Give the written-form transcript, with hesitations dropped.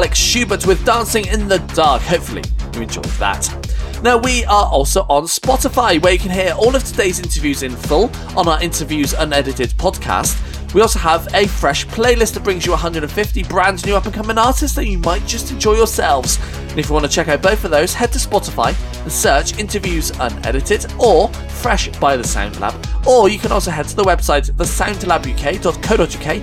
Alex Schubert with Dancing in the Dark. Hopefully you enjoyed that. Now, we are also on Spotify, where you can hear all of today's interviews in full on our Interviews Unedited podcast. We also have a fresh playlist that brings you 150 brand new up-and-coming artists that you might just enjoy yourselves. And if you want to check out both of those, head to Spotify and search Interviews Unedited or Fresh by The Sound Lab. Or you can also head to the website thesoundlabuk.co.uk